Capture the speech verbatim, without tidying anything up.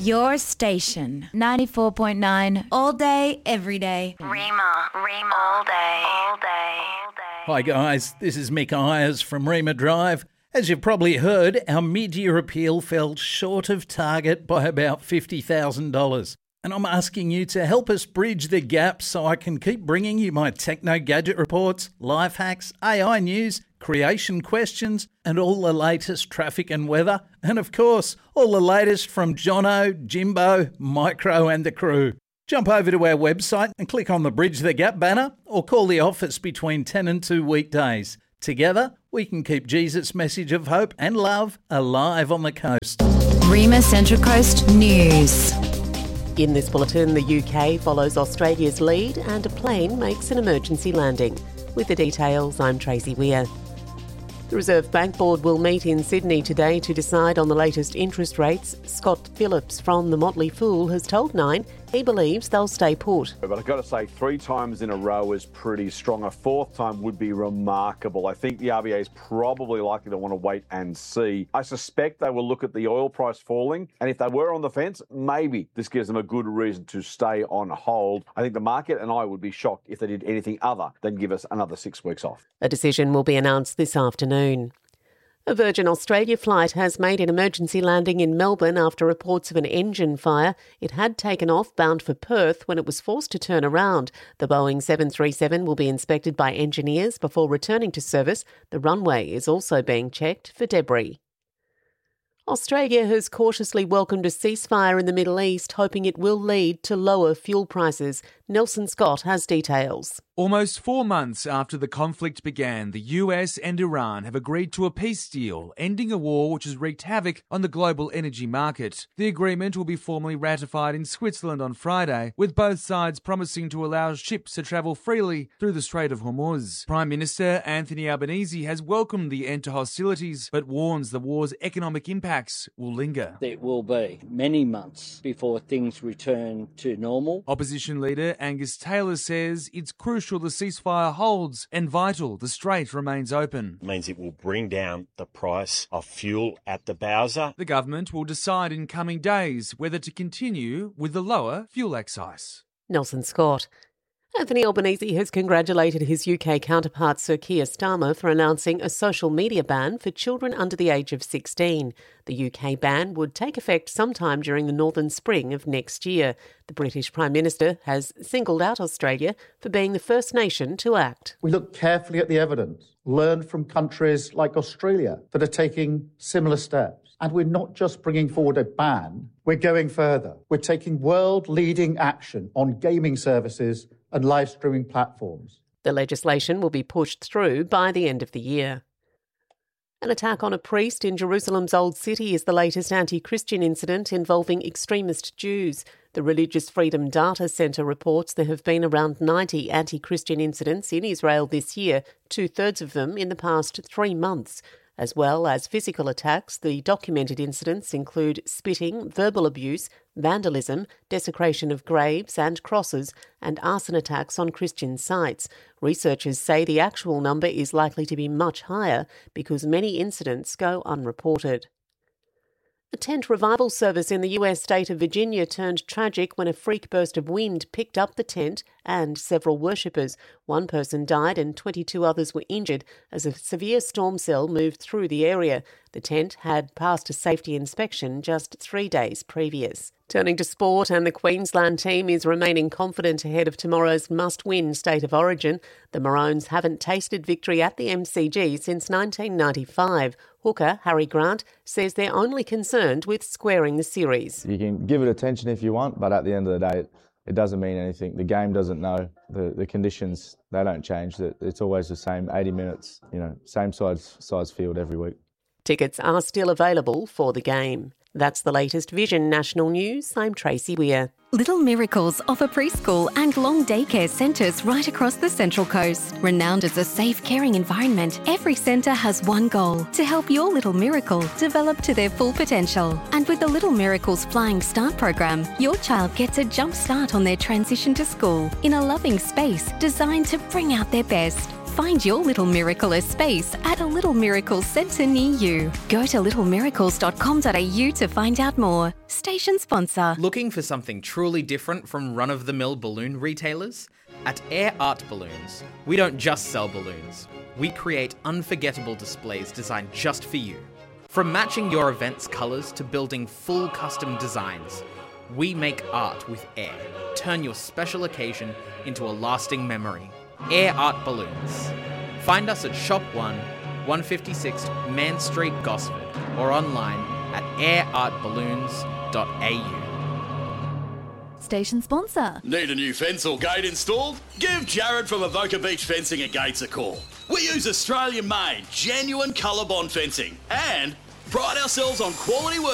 Your station, ninety-four point nine, all day, every day. Rima, Rima, all day, all day, all day. Hi guys, this is Mick Ayers from Rima Drive. As you've probably heard, our mid-year appeal fell short of target by about fifty thousand dollars. And I'm asking you to help us bridge the gap so I can keep bringing you my techno gadget reports, life hacks, A I news, creation questions, and all the latest traffic and weather. And of course, all the latest from Jono, Jimbo, Micro and the crew. Jump over to our website and click on the Bridge the Gap banner or call the office between ten and two weekdays. Together, we can keep Jesus' message of hope and love alive on the coast. Rima Central Coast News. In this bulletin, the U K follows Australia's lead and a plane makes an emergency landing. With the details, I'm Tracy Weir. The Reserve Bank Board will meet in Sydney today to decide on the latest interest rates. Scott Phillips from the Motley Fool has told Nine he believes they'll stay put. But I've got to say, three times in a row is pretty strong. A fourth time would be remarkable. I think the R B A is probably likely to want to wait and see. I suspect they will look at the oil price falling, and if they were on the fence, maybe this gives them a good reason to stay on hold. I think the market and I would be shocked if they did anything other than give us another six weeks off. A decision will be announced this afternoon. A Virgin Australia flight has made an emergency landing in Melbourne after reports of an engine fire. It had taken off bound for Perth when it was forced to turn around. The Boeing seven thirty-seven will be inspected by engineers before returning to service. The runway is also being checked for debris. Australia has cautiously welcomed a ceasefire in the Middle East, hoping it will lead to lower fuel prices. Nelson Scott has details. Almost four months after the conflict began, the U S and Iran have agreed to a peace deal, ending a war which has wreaked havoc on the global energy market. The agreement will be formally ratified in Switzerland on Friday, with both sides promising to allow ships to travel freely through the Strait of Hormuz. Prime Minister Anthony Albanese has welcomed the end to hostilities, but warns the war's economic impacts will linger. It will be many months before things return to normal. Opposition leader Angus Taylor says it's crucial the ceasefire holds and vital the strait remains open. It means it will bring down the price of fuel at the bowser. The government will decide in coming days whether to continue with the lower fuel excise. Nelson Scott. Anthony Albanese has congratulated his U K counterpart Sir Keir Starmer for announcing a social media ban for children under the age of sixteen. The U K ban would take effect sometime during the northern spring of next year. The British Prime Minister has singled out Australia for being the first nation to act. We look carefully at the evidence, learn from countries like Australia that are taking similar steps. And we're not just bringing forward a ban, we're going further. We're taking world-leading action on gaming services and live streaming platforms. The legislation will be pushed through by the end of the year. An attack on a priest in Jerusalem's Old City is the latest anti-Christian incident involving extremist Jews. The Religious Freedom Data Centre reports there have been around ninety anti-Christian incidents in Israel this year, two-thirds of them in the past three months. As well as physical attacks, the documented incidents include spitting, verbal abuse, vandalism, desecration of graves and crosses, and arson attacks on Christian sites. Researchers say the actual number is likely to be much higher because many incidents go unreported. A tent revival service in the U S state of Virginia turned tragic when a freak burst of wind picked up the tent and several worshippers. One person died and twenty-two others were injured as a severe storm cell moved through the area. The tent had passed a safety inspection just three days previous. Turning to sport, and the Queensland team is remaining confident ahead of tomorrow's must-win State of Origin. The Maroons haven't tasted victory at the M C G since nineteen ninety-five. Hooker Harry Grant says they're only concerned with squaring the series. You can give it attention if you want, but at the end of the day, it, it doesn't mean anything. The game doesn't know. The, the conditions, they don't change. It's always the same eighty minutes, you know, same size, size field every week. Tickets are still available for the game. That's the latest Vision National News. I'm Tracy Weir. Little Miracles offer preschool and long daycare centres right across the Central Coast. Renowned as a safe, caring environment, every centre has one goal: to help your little miracle develop to their full potential. And with the Little Miracles Flying Start program, your child gets a jump start on their transition to school in a loving space designed to bring out their best. Find your little miracle a space at a Little Miracle Centre near you. Go to little miracles dot com dot a u to find out more. Station sponsor. Looking for something truly different from run-of-the-mill balloon retailers? At Air Art Balloons, we don't just sell balloons. We create unforgettable displays designed just for you. From matching your event's colours to building full custom designs, we make art with air. Turn your special occasion into a lasting memory. Air Art Balloons. Find us at Shop one, one fifty-six Man Street, Gosford, or online at air art balloons dot a u. Station sponsor. Need a new fence or gate installed? Give Jared from Avoca Beach Fencing and Gates a call. We use Australian-made, genuine colour bond fencing and pride ourselves on quality work